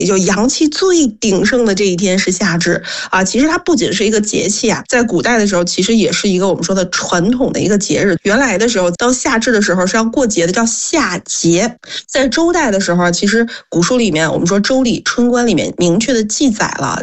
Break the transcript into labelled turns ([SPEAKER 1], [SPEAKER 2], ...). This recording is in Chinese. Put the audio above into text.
[SPEAKER 1] 也就阳气最鼎盛的这一天是夏至啊。其实它不仅是一个节气啊，在古代的时候其实也是一个我们说的传统的一个节日。原来的时候到夏至的时候是要过节的，叫夏节。在周代的时候，其实古书里面我们说《周礼》《春官》里面明确的记载了